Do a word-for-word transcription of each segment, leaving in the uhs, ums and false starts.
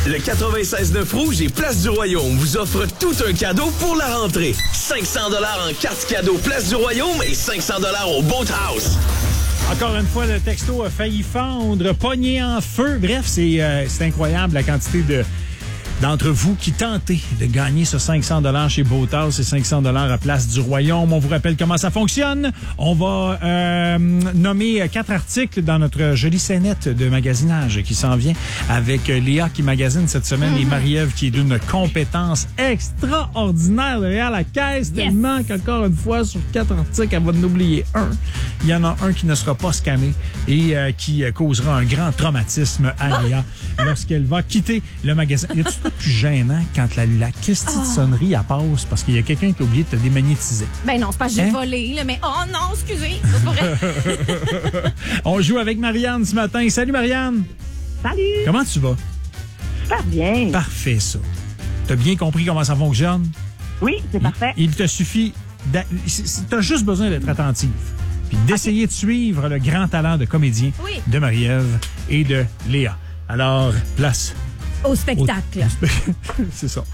Le quatre-vingt-seize neuf Rouge et Place du Royaume vous offre tout un cadeau pour la rentrée. cinq cents dollars en carte cadeau Place du Royaume et cinq cents dollars au Boathouse. Encore une fois, le texto a failli fondre, pogné en feu. Bref, c'est euh, c'est incroyable la quantité de d'entre vous qui tentez de gagner ce cinq cents dollars chez Boathouse et cinq cents dollars à Place du Royaume. On vous rappelle comment ça fonctionne. On va euh, nommer quatre articles dans notre jolie scénette de magasinage qui s'en vient avec Léa qui magasine cette semaine mm-hmm. et Marie-Ève qui est d'une compétence extraordinaire derrière la caisse. Yes. Tellement qu'encore une fois, sur quatre articles, elle va en oublier un. Il y en a un qui ne sera pas scanné et euh, qui causera un grand traumatisme à Léa lorsqu'elle va quitter le magasin. Y a-tu plus gênant quand la, la question oh. de sonnerie elle passe parce qu'il y a quelqu'un qui a oublié de te démagnétiser? Ben non, c'est pas que j'ai hein? volé, là, mais oh non, excusez, c'est pas vrai. On joue avec Marianne ce matin. Salut Marianne. Salut. Comment tu vas? Super bien. Parfait, ça. T'as bien compris comment ça fonctionne? Oui, c'est il, parfait. Il te suffit... T'as juste besoin d'être attentive puis d'essayer okay. de suivre le grand talent de comédien oui. de Marie-Ève et de Léa. Alors, place... Au spectacle. Au, au spe... c'est ça.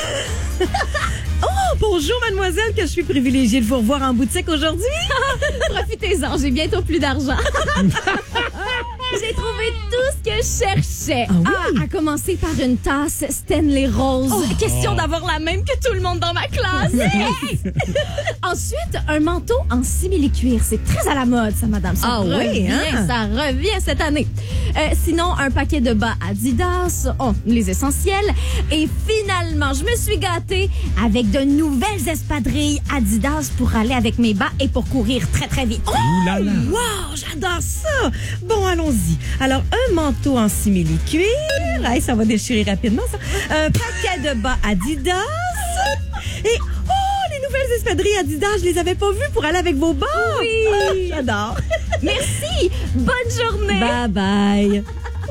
Oh, bonjour, mademoiselle, que je suis privilégiée de vous revoir en boutique aujourd'hui. Profitez-en, j'ai bientôt plus d'argent. J'ai trouvé tout ce que je cherchais. Ah, oui? ah à commencer par une tasse Stanley Rose. Oh. Question d'avoir la même que tout le monde dans ma classe. Ensuite, un manteau en simili-cuir. C'est très à la mode, ça, madame. Ça ah revient, oui, hein? Ça revient cette année. Euh, sinon, un paquet de bas Adidas. Oh, les essentiels. Et finalement, je me suis gâtée avec de nouvelles espadrilles Adidas pour aller avec mes bas et pour courir très, très vite. Oh! Ouh là là. Wow, j'adore ça! Bon, allons-y. Alors, un manteau en simili-cuir. Hey, ça va déchirer rapidement, ça. Un paquet de bas Adidas. Et, oh, les nouvelles espadrilles Adidas, je les avais pas vues pour aller avec vos bas. Oui. Oh, j'adore. Merci. Bonne journée. Bye bye.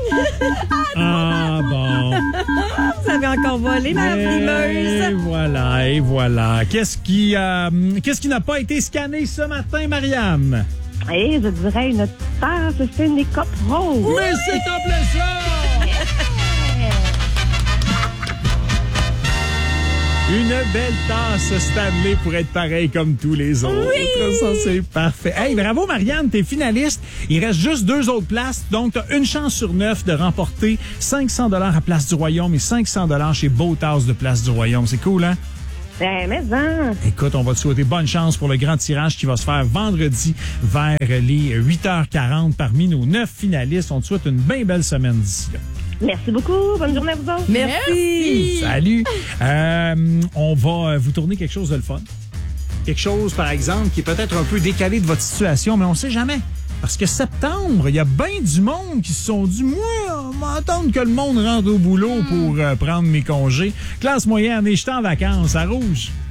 Ah bon. Vous avez encore volé ma frimeuse. Et voilà, et voilà. Qu'est-ce qui, euh, qu'est-ce qui n'a pas été scanné ce matin, Mariam? Et je dirais une tasse Stanley Cup rose. Oui, oui. C'est complet ça! Une belle tasse Stanley pour être pareil comme tous les autres. Oui! Ça, c'est parfait. Hey, bravo, Marianne, t'es finaliste. Il reste juste deux autres places. Donc, t'as une chance sur neuf de remporter cinq cents dollars à Place du Royaume et cinq cents dollars chez Boathouse de Place du Royaume. C'est cool, hein? Ben, mais hein. Écoute, on va te souhaiter bonne chance pour le grand tirage qui va se faire vendredi vers les huit heures quarante parmi nos neuf finalistes. On te souhaite une bien belle semaine d'ici là. Merci beaucoup. Bonne journée à vous autres. Merci. Merci. Salut. Euh, on va vous tourner quelque chose de le fun. Quelque chose, par exemple, qui est peut-être un peu décalé de votre situation, mais on sait jamais. Parce que septembre, il y a bien du monde qui se sont dit, moi, on va attendre que le monde rentre au boulot pour euh, prendre mes congés. Classe moyenne, et j'étais en vacances à Rouge.